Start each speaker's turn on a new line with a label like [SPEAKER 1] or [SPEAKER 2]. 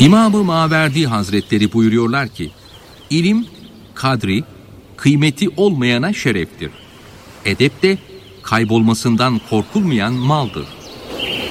[SPEAKER 1] İmam-ı Maverdi Hazretleri buyuruyorlar ki, ilim, kadri, kıymeti olmayana şereftir. Edep de kaybolmasından korkulmayan maldır.